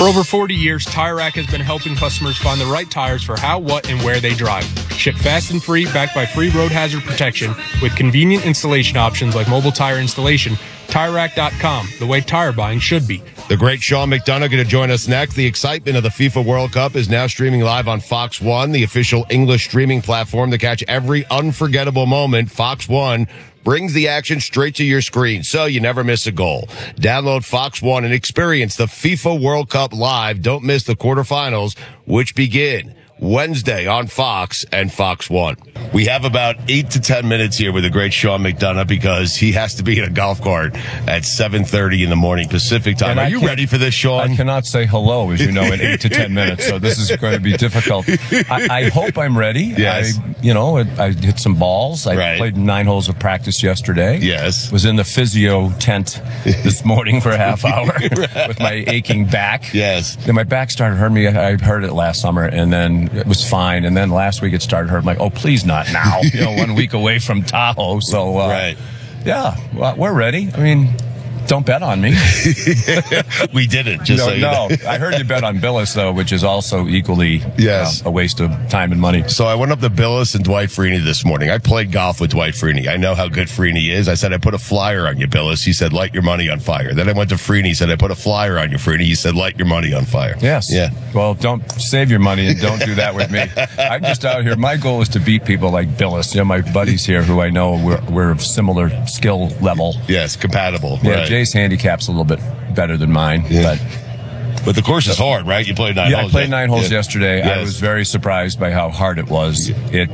For over 40 years, Tire Rack has been helping customers find the right tires for how, what, and where they drive. Shipped fast and free, backed by free road hazard protection, with convenient installation options like mobile tire installation. TireRack.com, the way tire buying should be. The great Sean McDonough going to join us next. The excitement of the FIFA World Cup is now streaming live on Fox One, the official English streaming platform to catch every unforgettable moment. Fox One brings the action straight to your screen, so you never miss a goal. Download Fox One and experience the FIFA World Cup live. Don't miss the quarterfinals, which begin Wednesday on Fox and Fox One. We have about 8 to 10 minutes here with the great Sean McDonough because he has to be in a golf cart at 7:30 in the morning Pacific time. Are you ready for this, Sean? I cannot say hello, as you know, in 8 to 10 minutes, so this is going to be difficult. I hope I'm ready. Yes. I hit some balls. I played 9 holes of practice yesterday. Yes. Was in the physio tent this morning for a half hour with my aching back. Yes. Then my back started hurting me. I heard it last summer, and then it was fine. And then last week it started hurting. I'm like, oh, please not now. 1 week away from Tahoe. So, yeah, well, we're ready. I mean, don't bet on me. We didn't. Just no. I heard you bet on Billis, though, which is also equally a waste of time and money. So I went up to Billis and Dwight Freeney this morning. I played golf with Dwight Freeney. I know how good Freeney is. I said, I put a flyer on you, Billis. He said, light your money on fire. Then I went to Freeney. He said, I put a flyer on you, Freeney. He said, light your money on fire. Yes. Yeah. Well, don't save your money and don't do that with me. I'm just out here. My goal is to beat people like Billis. My buddies here who I know we're of similar skill level. Yes, compatible. Yeah, right. Jay's handicap's a little bit better than mine, but the course is hard, right? You played 9 holes. I played 9 holes yesterday. Yes. I was very surprised by how hard it was.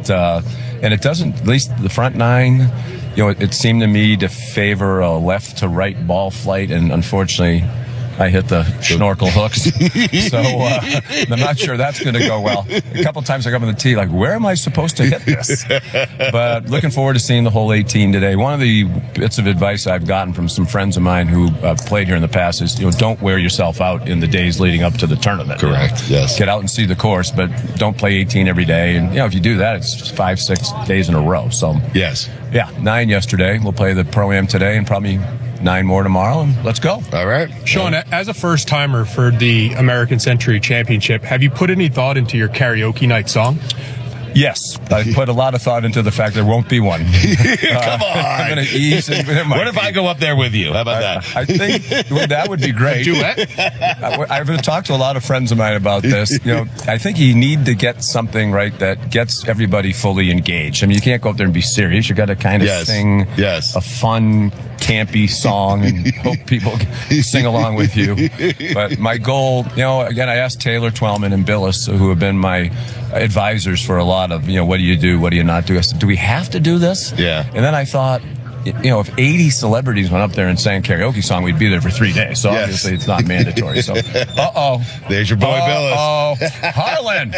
And it doesn't, at least the front 9, it seemed to me to favor a left to right ball flight, and unfortunately I hit the snorkel hooks. So I'm not sure that's going to go well. A couple times I got on the tee, like, where am I supposed to hit this? But looking forward to seeing the hole 18 today. One of the bits of advice I've gotten from some friends of mine who played here in the past is, don't wear yourself out in the days leading up to the tournament. Correct, yes. Get out and see the course, but don't play 18 every day. And, if you do that, it's 5-6 days in a row. So, yes. Yeah, 9 yesterday. We'll play the Pro-Am today and probably 9 more tomorrow, and let's go. All right. Sean, as a first-timer for the American Century Championship, have you put any thought into your karaoke night song? Yes, I put a lot of thought into the fact there won't be one. Come on. I'm going to ease in. What if I go up there with you? How about that? I think that would be great. Duet? I've talked to a lot of friends of mine about this. I think you need to get something right that gets everybody fully engaged. I mean, you can't go up there and be serious. You got to kind of sing a fun, campy song and hope people sing along with you. But my goal, again, I asked Taylor Twellman and Billis, who have been my advisors for a lot of, what do you do, what do you not do? I said, do we have to do this? Yeah. And then I thought, if 80 celebrities went up there and sang karaoke song, we'd be there for 3 days. So obviously it's not mandatory. So, there's your boy Billis. Harlan.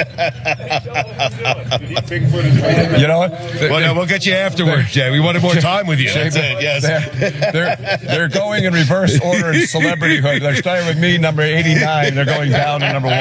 You know what? Well, we'll get you afterwards, Jay. We wanted more time with you. That's it. Yes. They're going in reverse order in celebrityhood. They're starting with me, number 89. They're going down to number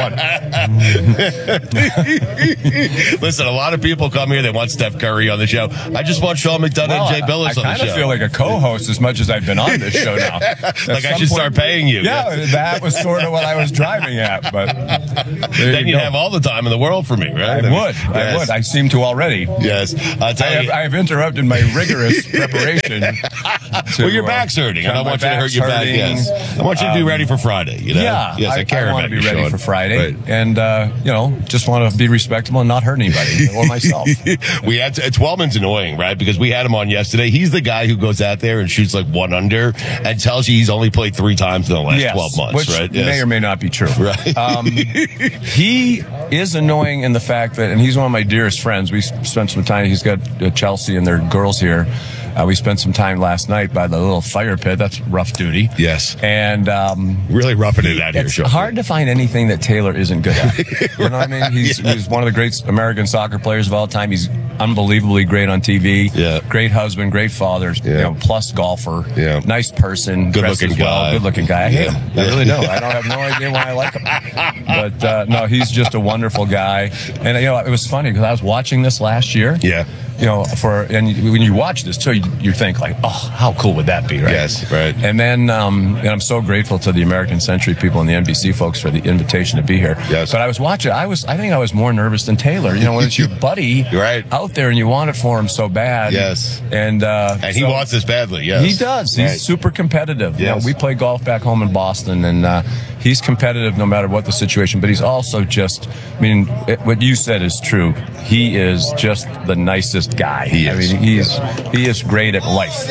1. Listen, a lot of people come here. They want Steph Curry on the show. I just want Sean McDonough and Jay Billis on the show. I feel like a co-host as much as I've been on this show now. Like I should start paying you. Yeah, that was sort of what I was driving at. But then you'd have all the time in the world for me, right? I would. I seem to already. Yes. I have interrupted my rigorous preparation. Well, your back's hurting. I don't want you to hurt your back. Yes. I want you to be ready for Friday. Yeah. Yes, I care want about to be ready Sean. for Friday. Right. And, just want to be respectable and not hurt anybody or myself. We had Twellman's annoying, right? Because we had him on yesterday. He's the guy who goes out there and shoots like 1 under and tells you he's only played 3 times in the last 12 months, which right? may or may not be true. Right. He is annoying in the fact that, and he's one of my dearest friends. We spent some time, he's got Chelsea and their girls here. We spent some time last night by the little fire pit. That's rough duty. Yes. And really roughing it out here. It's hard to find anything that Taylor isn't good at. You know what I mean? He's one of the great American soccer players of all time. He's unbelievably great on TV. Yeah. Great husband, great father, plus golfer. Yeah. Nice person. Good-looking guy. Good-looking guy. I hate him. I really do. I don't have no idea why I like him. But, no, he's just a wonderful guy. And, it was funny because I was watching this last year. Yeah. And when you watch this too, you think like, oh, how cool would that be, right? Yes, right. And then, and I'm so grateful to the American Century people and the NBC folks for the invitation to be here. Yes. But I was watching. I think I was more nervous than Taylor. When it's your buddy right. out there and you want it for him so bad. Yes. And he wants this badly. Yes. He does. He's super competitive. Yes. We play golf back home in Boston, and he's competitive no matter what the situation. But he's also just. What you said is true. He is just the nicest guy. He is. He is great at life.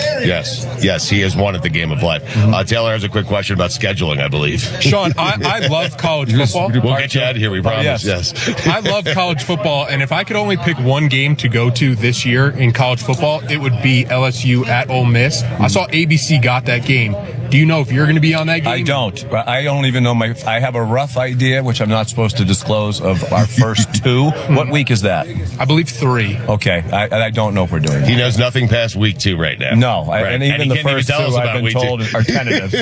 Yes, he is one at the game of life. Taylor has a quick question about scheduling, I believe. Sean, I love college football. We'll get you out of here, we promise. Yes. I love college football, and if I could only pick one game to go to this year in college football, it would be LSU at Ole Miss. I saw ABC got that game. Do you know if you're going to be on that game? I don't. I don't even know I have a rough idea, which I'm not supposed to disclose, of our first two. What week is that? I believe 3. Okay. I don't know if we're doing that. He knows nothing past week 2 right now. No. Right. And even the first 2 I've been told are tentative.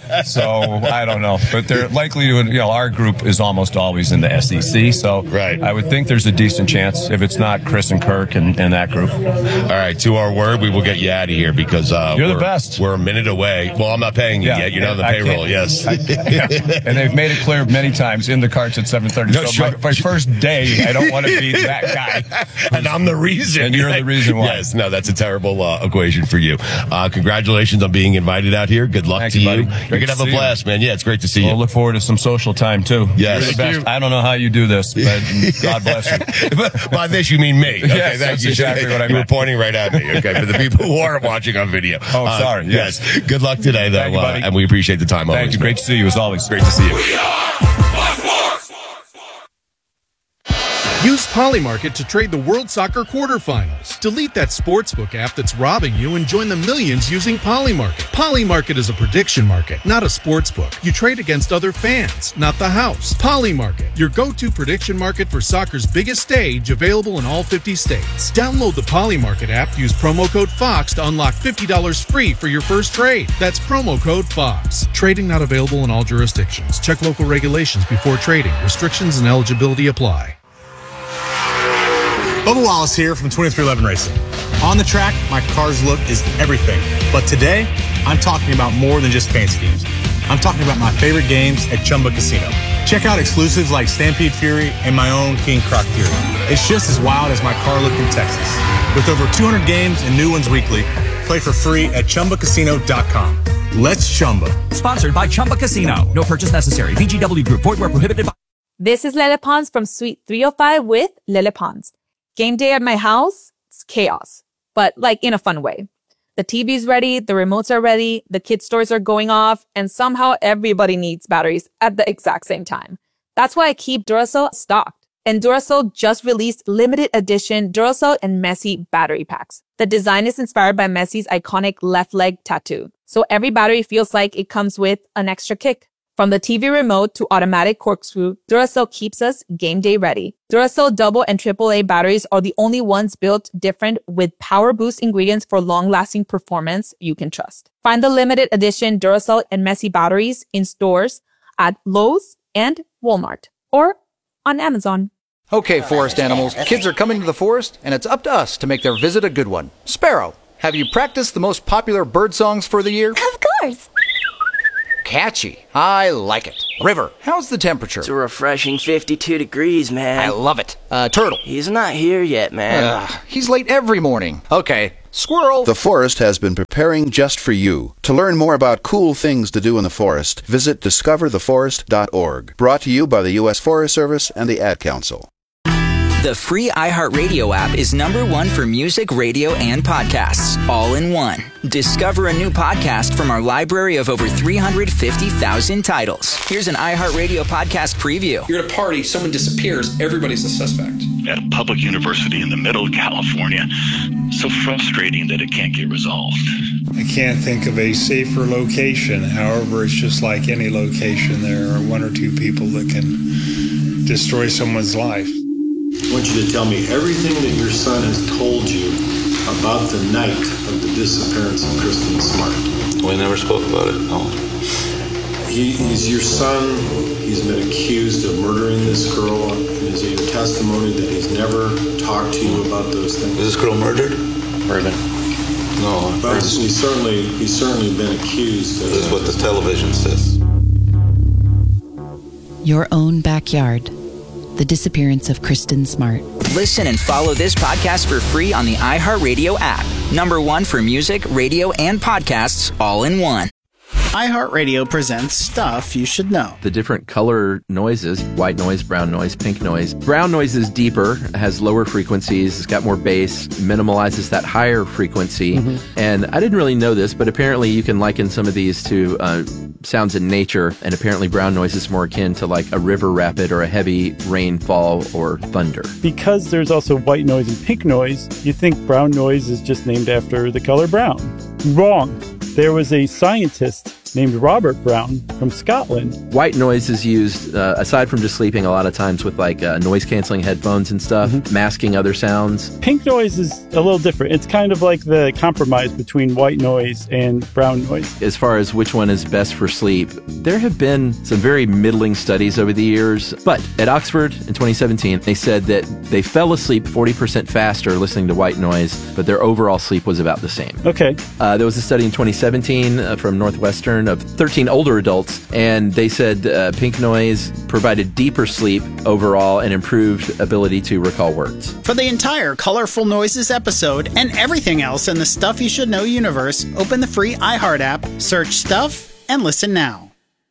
So I don't know. But they're likely to, our group is almost always in the SEC. So right. I would think there's a decent chance if it's not Chris and Kirk and that group. All right. To our word, we will get you out of here because you're the best. We're a minute away. Well, I'm not paying you yet. You're not on the payroll. Yes. And they've made it clear many times in the carts at 7:30. No, so my first day, I don't want to be that guy. And I'm the reason. And you're the reason why. Yes. No, that's a terrible equation for you. Congratulations on being invited out here. Good luck to you. Buddy. You're going to have a blast, man. Yeah, it's great to see you. We'll look forward to some social time, too. Yes. You're the best. I don't know how you do this, but God bless you. By this, you mean me. Okay, yes, that's exactly what I meant. You were pointing right at me, okay, for the people who aren't watching on video. Oh, sorry. Yes. Good luck today, though, Thank you, buddy. And we appreciate the time. Thank you. Great to see you, as always. Great to see you. Use Polymarket to trade the World Soccer quarterfinals. Delete that sportsbook app that's robbing you and join the millions using Polymarket. Polymarket is a prediction market, not a sportsbook. You trade against other fans, not the house. Polymarket, your go-to prediction market for soccer's biggest stage, available in all 50 states. Download the Polymarket app, use promo code FOX to unlock $50 free for your first trade. That's promo code FOX. Trading not available in all jurisdictions. Check local regulations before trading. Restrictions and eligibility apply. Bubba Wallace here from 2311 Racing. On the track, my car's look is everything. But today, I'm talking about more than just paint schemes. I'm talking about my favorite games at Chumba Casino. Check out exclusives like Stampede Fury and my own King Croc Fury. It's just as wild as my car look in Texas. With over 200 games and new ones weekly, play for free at ChumbaCasino.com. Let's Chumba. Sponsored by Chumba Casino. No purchase necessary. VGW Group. Void where prohibited by... This is Lele Pons from Suite 305 with Lele Pons. Game day at my house, it's chaos, but like in a fun way. The TV's ready, the remotes are ready, the kids' toys are going off, and somehow everybody needs batteries at the exact same time. That's why I keep Duracell stocked. And Duracell just released limited edition Duracell and Messi battery packs. The design is inspired by Messi's iconic left leg tattoo. So every battery feels like it comes with an extra kick. From the TV remote to automatic corkscrew, Duracell keeps us game day ready. Duracell double and AAA batteries are the only ones built different with power boost ingredients for long-lasting performance you can trust. Find the limited edition Duracell and Messi batteries in stores at Lowe's and Walmart or on Amazon. Okay, forest animals, kids are coming to the forest, and it's up to us to make their visit a good one. Sparrow, have you practiced the most popular bird songs for the year? Of course. Catchy. I like it. River, how's the temperature? It's a refreshing 52 degrees, man. I love it. Turtle. He's not here yet, man. He's late every morning. Okay. Squirrel. The forest has been preparing just for you. To learn more about cool things to do in the forest, visit discovertheforest.org. Brought to you by the U.S. Forest Service and the Ad Council. The free iHeartRadio app is #1 for music, radio, and podcasts, all in one. Discover a new podcast from our library of over 350,000 titles. Here's an iHeartRadio podcast preview. You're at a party, someone disappears, everybody's a suspect. At a public university in the middle of California, so frustrating that it can't get resolved. I can't think of a safer location. However, it's just like any location. There are one or two people that can destroy someone's life. I want you to tell me everything that your son has told you about the night of the disappearance of Kristen Smart. We never spoke about it, no. He's your son. He's been accused of murdering this girl. Is it your testimony that he's never talked to you about those things? Was this girl murdered? Murdered. No. But he's certainly been accused. This is what the television says. Your own backyard. The disappearance of Kristen Smart. Listen and follow this podcast for free on the iHeartRadio app. #1 for music, radio, and podcasts all in one. iHeartRadio presents Stuff You Should Know. The different color noises, white noise, brown noise, pink noise. Brown noise is deeper, has lower frequencies, it's got more bass, minimalizes that higher frequency. And I didn't really know this, but apparently you can liken some of these to sounds in nature, and apparently brown noise is more akin to like a river rapid or a heavy rainfall or thunder. Because there's also white noise and pink noise, you think brown noise is just named after the color brown. Wrong. There was a scientist named Robert Brown from Scotland. White noise is used, aside from just sleeping, a lot of times with like noise-canceling headphones and stuff, masking other sounds. Pink noise is a little different. It's kind of like the compromise between white noise and brown noise. As far as which one is best for sleep, there have been some very middling studies over the years. But at Oxford in 2017, they said that they fell asleep 40% faster listening to white noise, but their overall sleep was about the same. Okay. There was a study in 2017 from Northwestern of 13 older adults, and they said pink noise provided deeper sleep overall and improved ability to recall words. For the entire Colorful Noises episode and everything else in the Stuff You Should Know universe, open the free iHeart app, search Stuff, and listen now.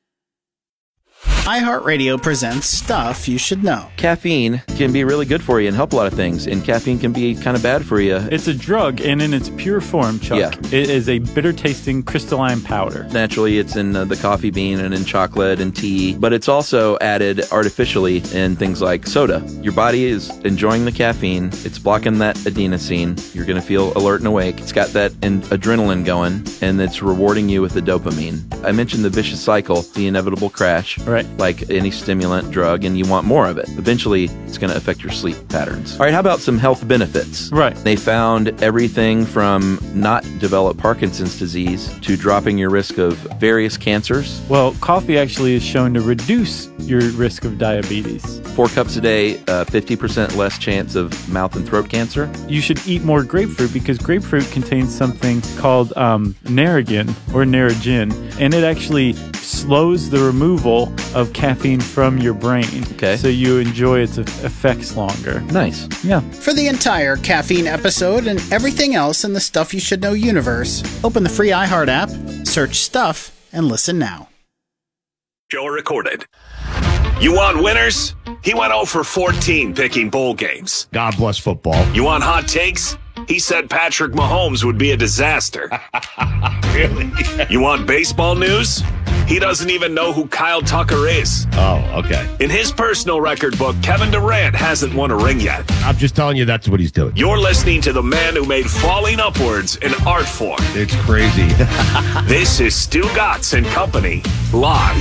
iHeartRadio presents Stuff You Should Know. Caffeine can be really good for you and help a lot of things, and caffeine can be kind of bad for you. It's a drug, and in its pure form, Chuck, it is a bitter-tasting crystalline powder. Naturally, it's in the coffee bean and in chocolate and tea, but it's also added artificially in things like soda. Your body is enjoying the caffeine. It's blocking that adenosine. You're going to feel alert and awake. It's got that adrenaline going, and it's rewarding you with the dopamine. I mentioned the vicious cycle, the inevitable crash. Right. Like any stimulant drug, and you want more of it. Eventually, it's going to affect your sleep patterns. All right, how about some health benefits? Right. They found everything from not develop Parkinson's disease to dropping your risk of various cancers. Well, coffee actually is shown to reduce your risk of diabetes. 4 cups a day, 50% less chance of mouth and throat cancer. You should eat more grapefruit because grapefruit contains something called Narragin or Narragin, and it actually slows the removal of caffeine from your brain. Okay. So you enjoy its effects longer. Nice. Yeah. For the entire caffeine episode and everything else in the Stuff You Should Know universe, open the free iHeart app, search Stuff, and listen now. Show recorded. You want winners? He went 0 for 14 picking bowl games. God bless football. You want hot takes? He said Patrick Mahomes would be a disaster. Really? You want baseball news? He doesn't even know who Kyle Tucker is. Oh, okay. In his personal record book, Kevin Durant hasn't won a ring yet. I'm just telling you that's what he's doing. You're listening to the man who made falling upwards an art form. It's crazy. This is Stu Gatz and Company, live.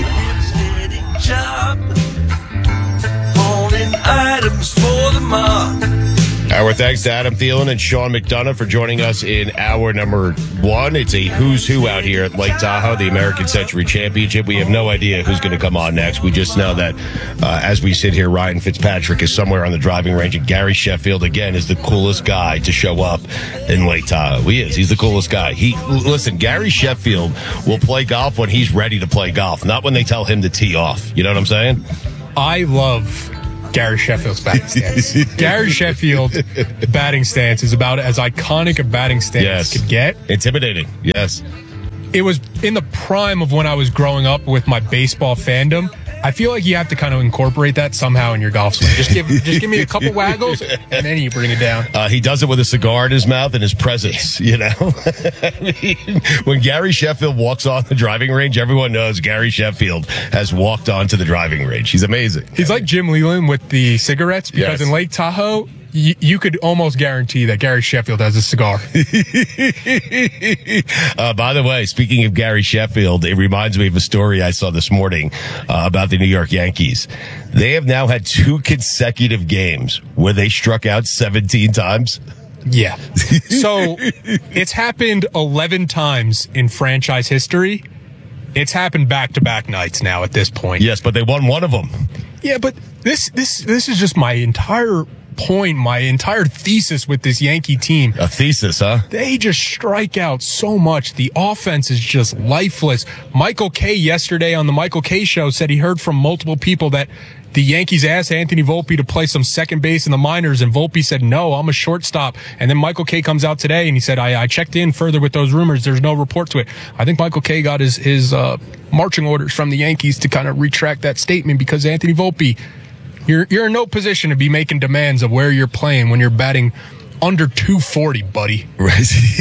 Holding items for the mob. Our thanks to Adam Thielen and Sean McDonough for joining us in hour number 1. It's a who's who out here at Lake Tahoe, the American Century Championship. We have no idea who's going to come on next. We just know that as we sit here, Ryan Fitzpatrick is somewhere on the driving range, and Gary Sheffield, again, is the coolest guy to show up in Lake Tahoe. He is. He's the coolest guy. Listen, Gary Sheffield will play golf when he's ready to play golf, not when they tell him to tee off. You know what I'm saying? I love Gary Sheffield's batting stance. Gary Sheffield batting stance is about as iconic a batting stance could get. Intimidating. Yes. It was in the prime of when I was growing up with my baseball fandom. I feel like you have to kind of incorporate that somehow in your golf swing. Just give me a couple waggles, and then you bring it down. He does it with a cigar in his mouth and his presence, you know? I mean, when Gary Sheffield walks on the driving range, everyone knows Gary Sheffield has walked onto the driving range. He's amazing. He's like Jim Leland with the cigarettes, because in Lake Tahoe, you could almost guarantee that Gary Sheffield has a cigar. By the way, speaking of Gary Sheffield, it reminds me of a story I saw this morning about the New York Yankees. They have now had 2 consecutive games where they struck out 17 times. Yeah. So it's happened 11 times in franchise history. It's happened back-to-back nights now at this point. Yes, but they won one of them. Yeah, but this is just my entire point, my entire thesis with this Yankee team. A thesis, huh? They just strike out so much. The offense is just lifeless. Michael Kay yesterday on the Michael Kay show said he heard from multiple people that the Yankees asked Anthony Volpe to play some second base in the minors, and Volpe said, no, I'm a shortstop. And then Michael Kay comes out today, and he said, I checked in further with those rumors. There's no report to it. I think Michael Kay got his marching orders from the Yankees to kind of retract that statement, because Anthony Volpe, you're in no position to be making demands of where you're playing when you're batting under 240, buddy. Right.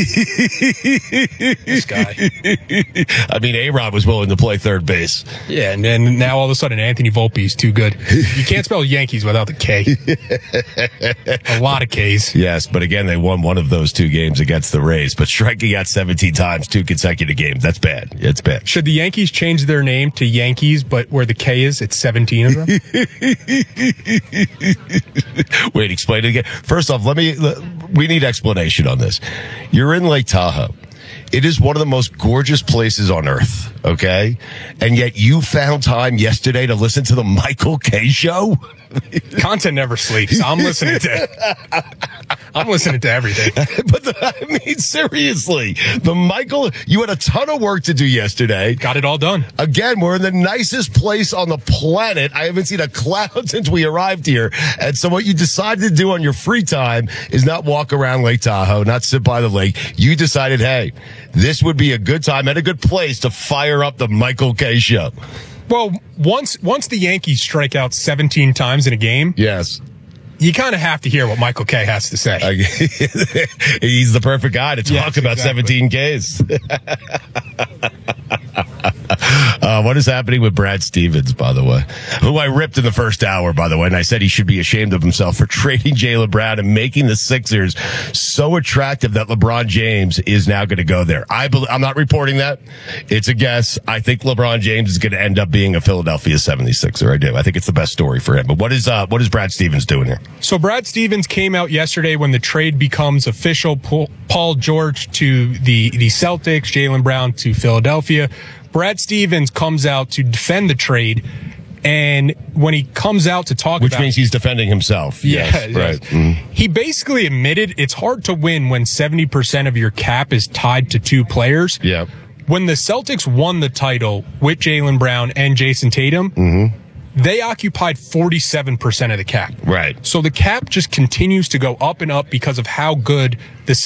This guy. I mean, A-Rod was willing to play third base. Yeah, and then now all of a sudden Anthony Volpe is too good. You can't spell Yankees without the K. A lot of Ks. Yes, but again, they won one of those 2 games against the Rays. But striking out 17 times, 2 consecutive games, that's bad. It's bad. Should the Yankees change their name to Yankees, but where the K is, it's 17 of them? Wait, explain it again. First off, we need explanation on this. You're in Lake Tahoe. It is one of the most gorgeous places on earth, okay? And yet you found time yesterday to listen to the Michael Kay show? Content never sleeps. I'm listening to everything. But I mean, seriously, you had a ton of work to do yesterday. Got it all done. Again, we're in the nicest place on the planet. I haven't seen a cloud since we arrived here. And so what you decided to do on your free time is not walk around Lake Tahoe, not sit by the lake. You decided, hey, this would be a good time and a good place to fire up the Michael Kay show. Well, once the Yankees strike out 17 times in a game, yes, you kind of have to hear what Michael Kay has to say. He's the perfect guy to talk about exactly. 17 Ks. What is happening with Brad Stevens, by the way? Who I ripped in the first hour, by the way, and I said he should be ashamed of himself for trading Jaylen Brown and making the Sixers so attractive that LeBron James is now going to go there. I'm not reporting that. It's a guess. I think LeBron James is going to end up being a Philadelphia 76er. I do. I think it's the best story for him. But what is Brad Stevens doing here? So Brad Stevens came out yesterday when the trade becomes official. Paul George to the Celtics, Jaylen Brown to Philadelphia. Brad Stevens comes out to defend the trade, and when he comes out to talk Which means he's defending himself. Yes, yes. Right. Mm-hmm. He basically admitted it's hard to win when 70% of your cap is tied to 2 players. Yeah. When the Celtics won the title with Jaylen Brown and Jason Tatum, they occupied 47% of the cap. Right. So the cap just continues to go up and up because of how good those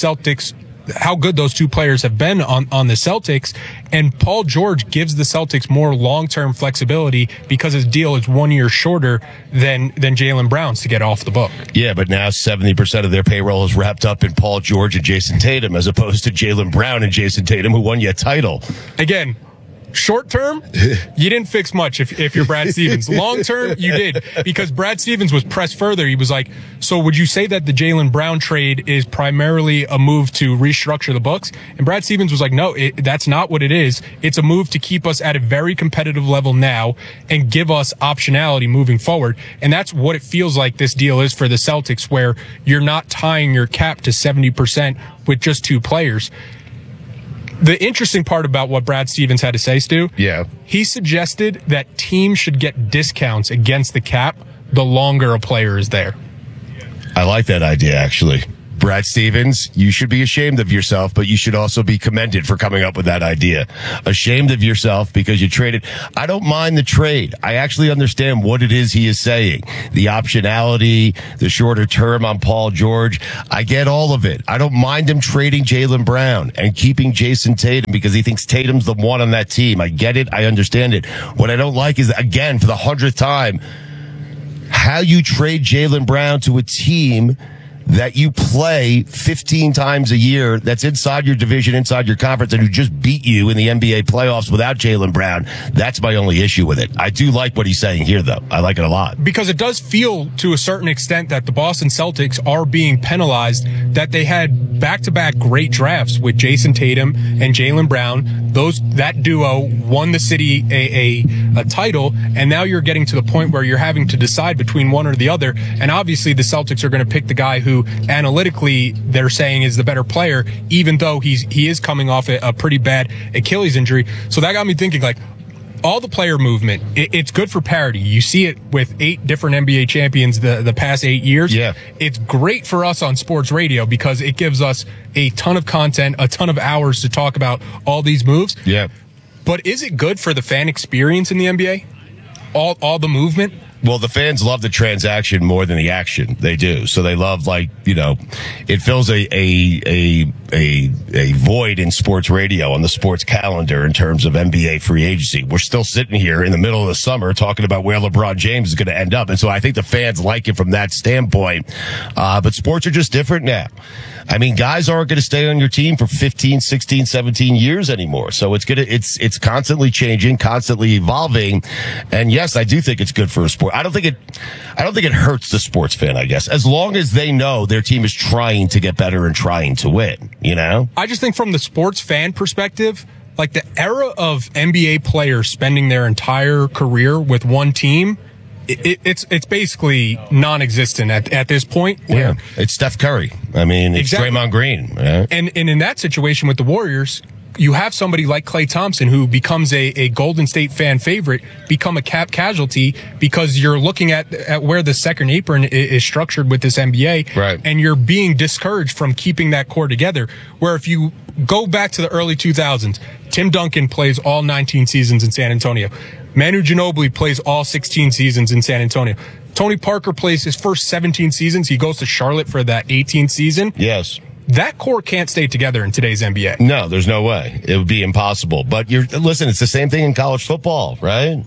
2 players have been on the Celtics. And Paul George gives the Celtics more long-term flexibility because his deal is 1 year shorter than Jaylen Brown's to get off the book. Yeah, but now 70% of their payroll is wrapped up in Paul George and Jason Tatum, as opposed to Jaylen Brown and Jason Tatum, who won you a title. Again, short term, you didn't fix much if you're Brad Stevens. Long term, you did, because Brad Stevens was pressed further. He was like, so would you say that the Jaylen Brown trade is primarily a move to restructure the books? And Brad Stevens was like, no, that's not what it is. It's a move to keep us at a very competitive level now and give us optionality moving forward. And that's what it feels like this deal is for the Celtics, where you're not tying your cap to 70% with just 2 players. The interesting part about what Brad Stevens had to say, Stu, he suggested that teams should get discounts against the cap the longer a player is there. I like that idea, actually. Brad Stevens, you should be ashamed of yourself, but you should also be commended for coming up with that idea. Ashamed of yourself because you traded. I don't mind the trade. I actually understand what it is he is saying. The optionality, the shorter term on Paul George. I get all of it. I don't mind him trading Jaylen Brown and keeping Jason Tatum because he thinks Tatum's the one on that team. I get it. I understand it. What I don't like is, again, for the 100th time, how you trade Jaylen Brown to a team that you play 15 times a year that's inside your division, inside your conference, and who just beat you in the NBA playoffs without Jaylen Brown. That's my only issue with it. I do like what he's saying here, though. I like it a lot. Because it does feel to a certain extent that the Boston Celtics are being penalized, that they had back-to-back great drafts with Jason Tatum and Jaylen Brown. That duo won the city a title, and now you're getting to the point where you're having to decide between one or the other. And obviously the Celtics are going to pick the guy who analytically they're saying is the better player, even though he is coming off a pretty bad Achilles injury. So that got me thinking, like, all the player movement, it's good for parity. You see it with 8 different NBA champions the past 8 years. Yeah. It's great for us on sports radio because it gives us a ton of content, a ton of hours to talk about all these moves. Yeah. But is it good for the fan experience in the NBA? All the movement? Well, the fans love the transaction more than the action. They do. So they love, like, you know, it fills a void in sports radio on the sports calendar in terms of NBA free agency. We're still sitting here in the middle of the summer talking about where LeBron James is going to end up. And so I think the fans like it from that standpoint. But sports are just different now. I mean, guys aren't going to stay on your team for 15, 16, 17 years anymore. So it's constantly changing, constantly evolving. And yes, I do think it's good for a sport. I don't think it hurts the sports fan, I guess, as long as they know their team is trying to get better and trying to win, you know? I just think from the sports fan perspective, like the era of NBA players spending their entire career with one team, it's basically non-existent at this point. Yeah, it's Steph Curry. I mean, it's Exactly. Draymond Green. Right? And in that situation with the Warriors, you have somebody like Klay Thompson who becomes a Golden State fan favorite, become a cap casualty because you're looking at where the second apron is structured with this NBA. Right. And you're being discouraged from keeping that core together. Where if you go back to the early 2000s, Tim Duncan plays all 19 seasons in San Antonio. Manu Ginobili plays all 16 seasons in San Antonio. Tony Parker plays his first 17 seasons. He goes to Charlotte for that 18th season. Yes. That core can't stay together in today's NBA. No, there's no way. It would be impossible. But listen, it's the same thing in college football, right?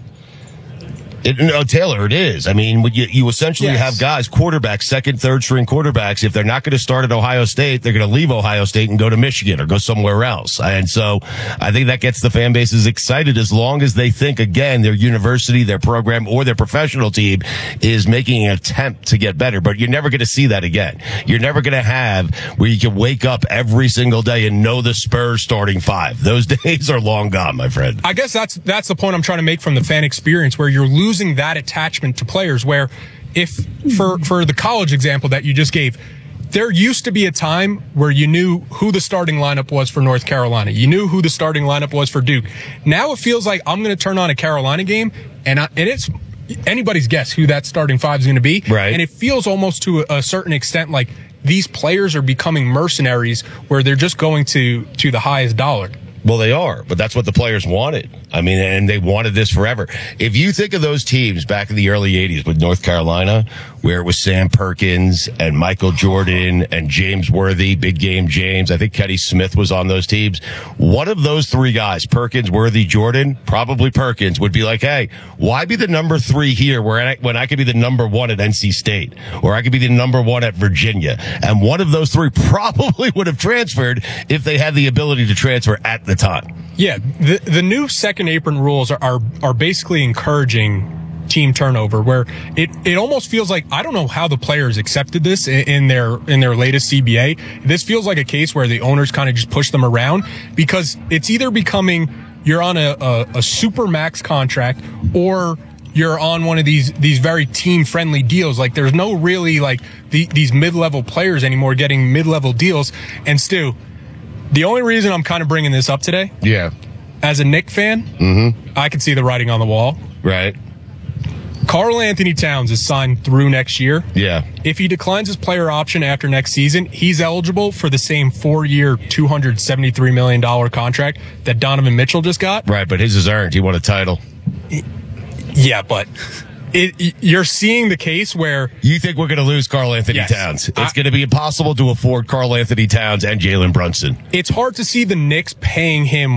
Taylor, it is. I mean, you essentially have guys, quarterbacks, second, third string quarterbacks. If they're not going to start at Ohio State, they're going to leave Ohio State and go to Michigan or go somewhere else. And so I think that gets the fan bases excited as long as they think, again, their university, their program, or their professional team is making an attempt to get better. But you're never going to see that again. You're never going to have where you can wake up every single day and know the Spurs starting 5. Those days are long gone, my friend. I guess that's the point I'm trying to make from the fan experience, where you're losing that attachment to players. Where if for the college example that you just gave, there used to be a time where you knew who the starting lineup was for North Carolina. You knew who the starting lineup was for Duke. Now it feels like I'm going to turn on a Carolina game and it's anybody's guess who that starting 5 is going to be. Right. And it feels almost to a certain extent like these players are becoming mercenaries where they're just going to the highest dollar. Well, they are, but that's what the players wanted. I mean, and they wanted this forever. If you think of those teams back in the early 80s with North Carolina, where it was Sam Perkins and Michael Jordan and James Worthy, Big Game James, I think Kenny Smith was on those teams. One of those 3 guys, Perkins, Worthy, Jordan, probably Perkins, would be like, hey, why be the number 3 here when I could be the number 1 at NC State, or I could be the number 1 at Virginia? And one of those 3 probably would have transferred if they had the ability to transfer at the time. Yeah, the new second apron rules are basically encouraging team turnover, where it almost feels like, I don't know how the players accepted this in their latest CBA. This feels like a case where the owners kind of just push them around, because it's either becoming you're on a super max contract or you're on one of these very team friendly deals. Like there's no really like these mid-level players anymore getting mid-level deals. And Stu, the only reason I'm kind of bringing this up today, as a Knicks fan, I can see the writing on the wall. Right. Karl Anthony Towns is signed through next year. Yeah. If he declines his player option after next season, he's eligible for the same 4-year, $273 million contract that Donovan Mitchell just got. Right, but his is earned. He won a title. Yeah, but you're seeing the case where you think we're going to lose Karl Anthony Towns. It's going to be impossible to afford Karl Anthony Towns and Jalen Brunson. It's hard to see the Knicks paying him